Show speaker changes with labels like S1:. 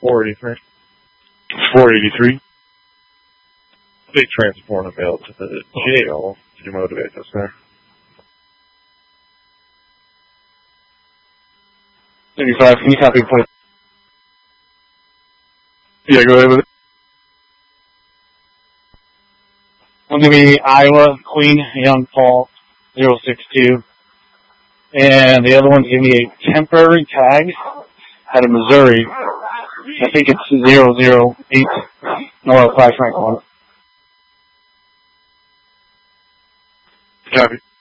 S1: 483.
S2: 483.
S1: Big transport available to the jail to motivate us there.
S2: 35, can you copy point? Yeah, go ahead with it. One give me Iowa, Queen, Young Paul, 062. And the other one give me a temporary tag out of Missouri. I think it's 008. No, 5 Frank 1.
S1: Copy.